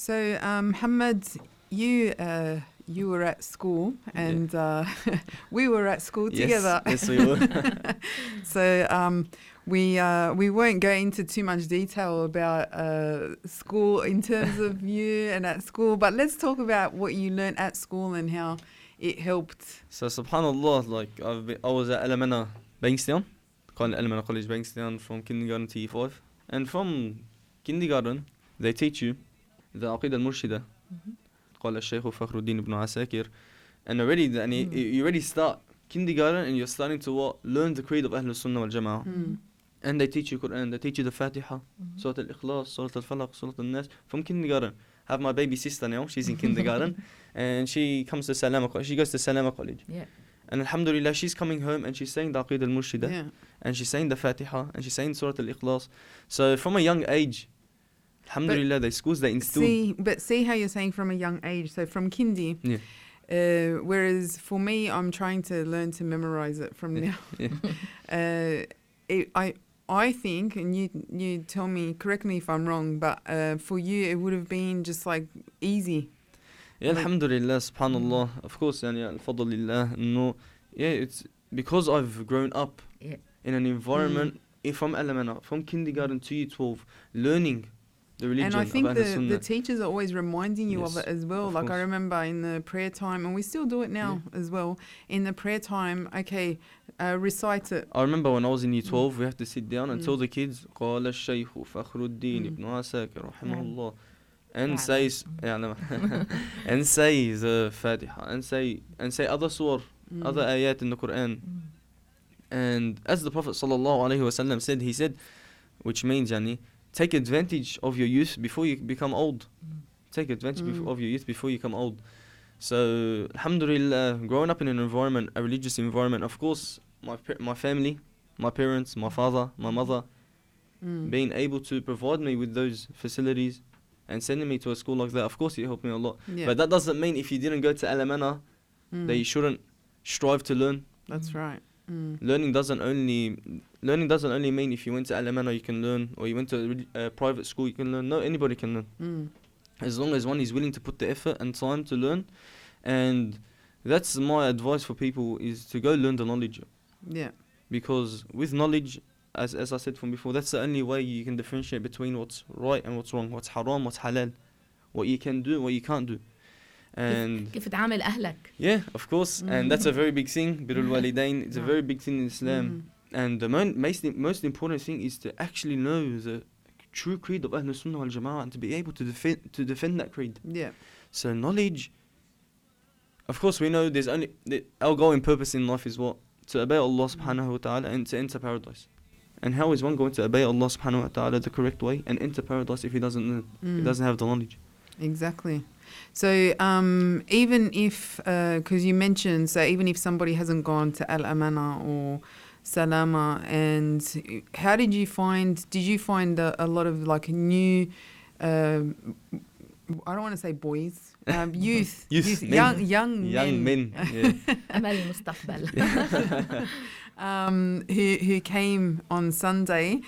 So, Hamad, you were at school and we were at school together. Yes, we were. So we won't go into too much detail about school in terms of you and at school, but let's talk about what you learned at school and how it helped. So, subhanallah, like I was at Elementa Bankstown, Elementa College Bankstown, from kindergarten to year 5. And from kindergarten, they teach you the Aqidah al-Murshida. قال الشيخ فخر الدين ibn Asakir. And already, you already start kindergarten and you're starting to learn the creed of Ahlul Sunnah wal Jama'ah. And they teach you Quran, they teach you the Fatiha, Surah Al-Ikhlas, Surah Al-Falaq, Surah Al-Nas, from kindergarten. I have my baby sister now, she's in kindergarten, and she comes to Salama, she goes to Salama College. Yeah. And alhamdulillah, she's coming home and she's saying the Aqidah al-Murshida, Yeah. and she's saying the Fatiha, and she's saying Surah Al-Ikhlas. So from a young age, alhamdulillah, the schools, they instill. See how you're saying from a young age, so from kindy. Yeah. Whereas for me, I'm trying to learn to memorize it from now. Yeah. I think, and you tell me, correct me if I'm wrong, but for you it would have been just like easy. Yeah, alhamdulillah, subhanallah. Of course, al-fadlillah. No, yeah, it's because I've grown up in an environment from Elementa, from kindergarten to year 12, learning the religion. And I think of Ahlul Sunnah. the teachers are always reminding you of it as well. Like course. I remember in the prayer time, and we still do it now as well. In the prayer time, okay, recite it. I remember when I was in year 12, we have to sit down and tell the kids, قال الشيخ فخر الدين ابن عساكر رحمه الله, and say and say the Fatiha, and say other surah, other ayat in the Quran. And as the Prophet sallallahu alaihi wasallam said, he said, which means take advantage of your youth before you become old. Take advantage of your youth before you become old. So alhamdulillah, growing up in an environment, a religious environment, of course, my family, my parents, my father, my mother, being able to provide me with those facilities and sending me to a school like that, of course it helped me a lot. Yeah. But that doesn't mean if you didn't go to Elementa that you shouldn't strive to learn. That's right. Learning doesn't only mean if you went to Elementa you can learn, or you went to a private school you can learn. No, anybody can learn. As long as one is willing to put the effort and time to learn. And that's my advice for people, is to go learn the knowledge. Yeah. Because with knowledge, as I said from before, that's the only way you can differentiate between what's right and what's wrong, what's haram, what's halal, what you can do, what you can't do. And كيف تعامل أهلك. yeah, of course, and that's a very big thing. Birrul Walidain, it's a very big thing in Islam. And the most important thing is to actually know the true creed of Ahlul Sunnah wal Jama'ah and to be able to defend that creed. Yeah. So knowledge, of course, we know there's only our goal and purpose in life is what? To obey Allah subhanahu wa ta'ala and to enter paradise. And how is one going to obey Allah subhanahu wa ta'ala the correct way and enter paradise if he doesn't learn, he doesn't have the knowledge? Exactly. So even if, because you mentioned, so even if somebody hasn't gone to Al-Amana or Salama, and how did you find a lot of like new, I don't want to say boys, youth, men. young men. Yeah. أمل المستقبل. who came on Sunday.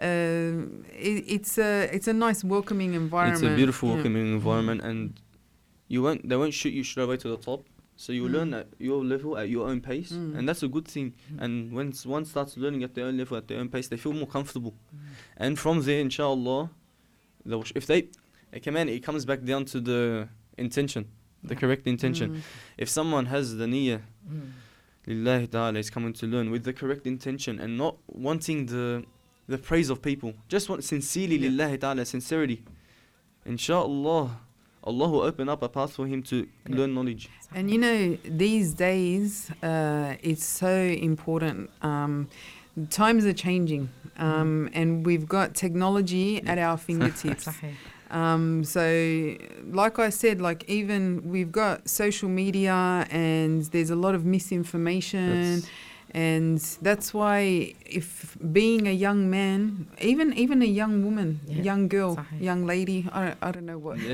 It's a nice welcoming environment. It's a beautiful welcoming environment, and they won't shoot you straight away to the top. So you learn at your level, at your own pace, and that's a good thing. And when one starts learning at their own level, at their own pace, they feel more comfortable. And from there, inshallah, if they command, it comes back down to the intention, the correct intention. If someone has the niyyah, lillahi ta'ala, is coming to learn with the correct intention and not wanting the praise of people, just want sincerely lillahi ta'ala, sincerity, inshallah, Allah will open up a path for him to learn knowledge. And these days, it's so important. Times are changing, and we've got technology at our fingertips. So, like I said, like even we've got social media, and there's a lot of misinformation. And that's why, if being a young man, even a young woman, young girl, young lady, I don't know what.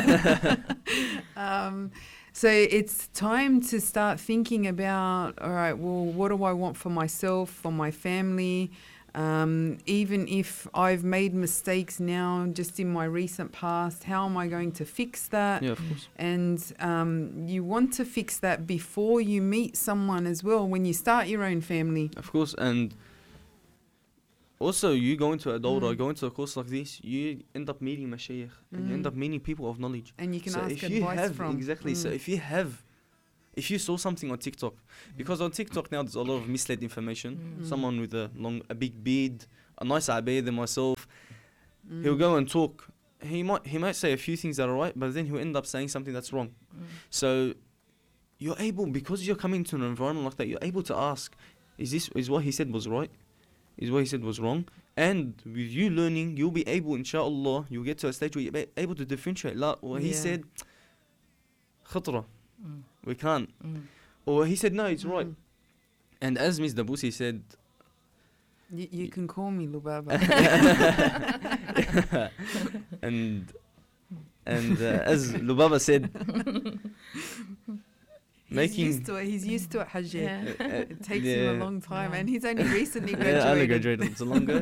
So it's time to start thinking about, all right, well, what do I want for myself, for my family? Even if I've made mistakes now, just in my recent past, how am I going to fix that? Yeah, of course. And you want to fix that before you meet someone as well, when you start your own family. Of course, and also you go into adulthood, go into a course like this, you end up meeting mashayikh, and you end up meeting people of knowledge. And you can So ask if you advice have, from. exactly, so if you saw something on TikTok, because on TikTok now there's a lot of misled information. Someone with a big beard, a nice abaya than myself, he'll go and talk. He might say a few things that are right, but then he'll end up saying something that's wrong. So you're able, because you're coming to an environment like that, you're able to ask, is what he said was right? Is what he said was wrong? And with you learning, you'll be able, inshallah, you'll get to a stage where you're able to differentiate. La, what he said, khatra, we can't. Or he said, no, it's right. And as Ms. Dabusi said, You can call me Lubaba. and as Lubaba said, He's used to it, Hajji. It takes him a long time, and he's only recently I only graduated. graduated so long ago.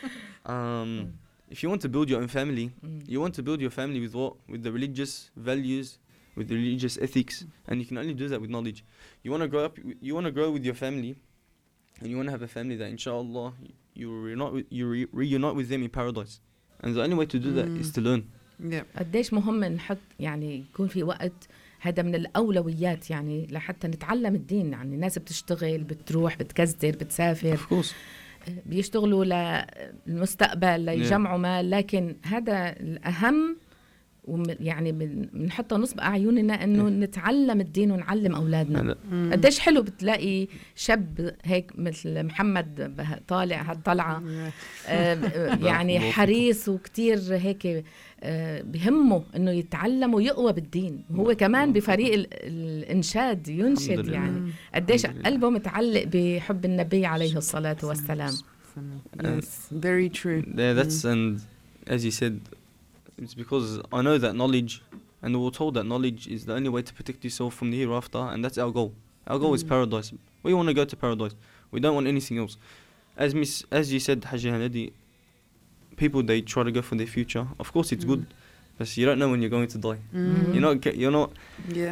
If you want to build your own family, you want to build your family with what? With the religious values, with the religious ethics, and you can only do that with knowledge. You want to grow up, you want to grow with your family, and you want to have a family that inshallah you reunite with them in paradise. And the only way to do that is to learn. Yeah. قديش مهم نحط يعني يكون في وقت، هذا من الأولويات يعني لحتى نتعلم الدين. يعني الناس بتشتغل، بتروح، بتكزر، بتسافر، Of course. بيشتغلوا للمستقبل، ليجمعوا مال، لكن هذا الأهم. يعني بنحطه نصب أعيننا إنه نتعلم الدين ونعلم أولادنا. قديش حلو بتلاقي شاب هيك مثل محمد طالع هالطلعة يعني حريص وكتير هيك بهمه إنه يتعلم ويقوى بالدين، وهو كمان بفريق الإنشاد ينشد. يعني قديش قلبه متعلق بحب النبي عليه الصلاة والسلام. Yes, very true. Yeah, that's and as you said, it's because I know that knowledge, and we were told that knowledge is the only way to protect yourself from the hereafter, and that's our goal. Our goal is paradise. We want to go to paradise. We don't want anything else. As you said, Hajji Hanadi, people, they try to go for their future. Of course, it's good, but you don't know when you're going to die. You're not. Yeah.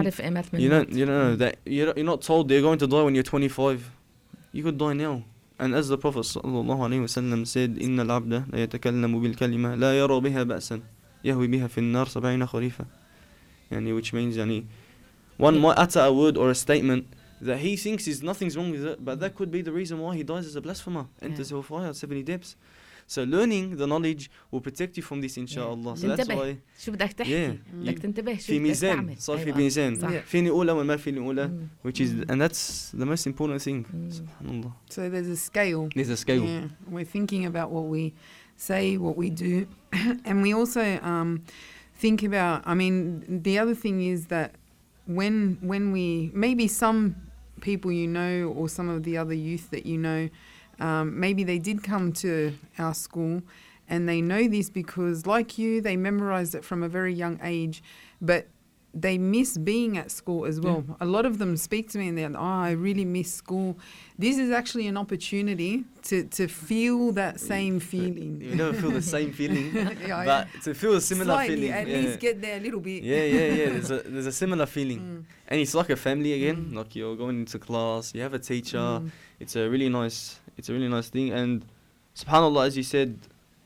You're not told you're going to die when you're 25. You could die now. And as the Prophet sallallahu alaihi wasallam said, "Inna al-abda la yatakallamu bil kalima la yara biha ba'san yahwi biha fi an-nar 70 kharifa." Yani, which means one might utter a word or a statement that he thinks is nothing's wrong with it, but that could be the reason why he dies as a blasphemer, enters hellfire 70 depths. So learning the knowledge will protect you from this, inshallah. So that's why. شو بدك تحكي؟ بدك تنتبه شو في بدك ميزان، تعمل. صار في ميزان. فيني أولى وما فيني أولى, which is, and that's the most important thing. Subhanallah. So there's a scale. There's a scale. Yeah. We're thinking about what we say, what we do, and we also think about. I mean, the other thing is that when we, maybe some people you know, or some of the other youth that you know, maybe they did come to our school and they know this because, like you, they memorized it from a very young age, but they miss being at school as well. A lot of them speak to me and they're like, I really miss school. This is actually an opportunity to feel that same feeling. You never feel the same feeling, but to feel a similar slightly, feeling. at least get there a little bit. Yeah. There's a similar feeling. And it's like a family again. Like you're going into class, you have a teacher. It's a really nice thing. And subhanallah, as you said,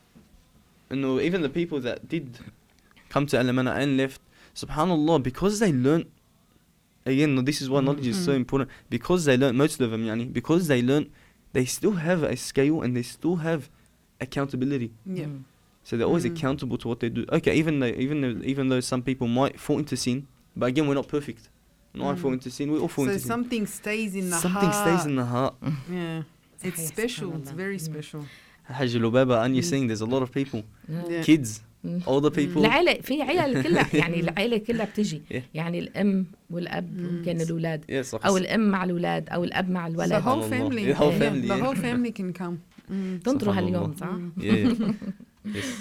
even the people that did come to Al-Amana and left, subhanallah, because they learnt, again, this is why knowledge is so important, because they learnt, most of them, because they learnt, they still have a scale and they still have accountability. So they're always accountable to what they do. Okay, even though some people might fall into sin, but again, we're not perfect. I fall into sin, we all fall into sin. So something stays in the heart. Something stays in the heart. Yeah. It's special. It's very special. Hajji Lubaba, and you're saying there's a lot of people, kids, older people. العائلة في عيال كلها يعني العائلة كلها بتجي يعني الأم والأب ممكن الأولاد أو الأم مع الأولاد أو الأب مع الولد. The whole family. The whole family. The whole family can come. تنطروا هاليوم صح؟ Yes.